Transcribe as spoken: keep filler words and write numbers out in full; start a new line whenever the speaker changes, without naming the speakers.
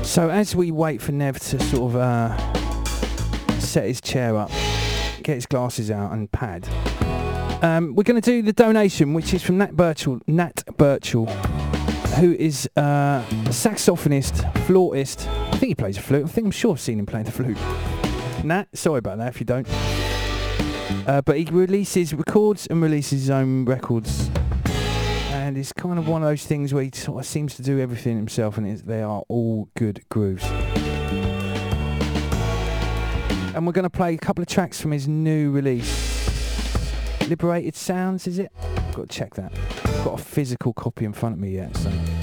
So as we wait for Nev to sort of uh, set his chair up, get his glasses out and pad, um, we're going to do the donation, which is from Nat Birchall, Nat Birchall, who is uh, a saxophonist, flautist. I think he plays a flute. I think I'm sure I've seen him play the flute. Nat, sorry about that if you don't. Uh, but he releases, records and releases his own records. And it's kind of one of those things where he sort of seems to do everything himself, and it's, they are all good grooves. And we're going to play a couple of tracks from his new release. Liberated Sounds, is it? I've got to check that. I've got a physical copy in front of me yet, so...